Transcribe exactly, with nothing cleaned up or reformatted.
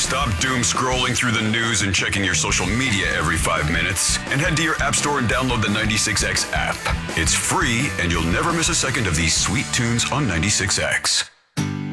Stop doom scrolling through the news and checking your social media every five minutes and head to your app store and download the ninety-six X app. It's free and you'll never miss a second of these sweet tunes on ninety-six X.